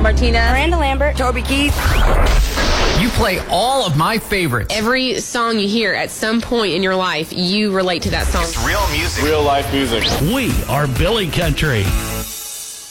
Martina, Miranda Lambert, Toby Keith. You play all of my favorites. Every song you hear at some point in your life, you relate to that song. It's real music. Real life music. We are Billy Country.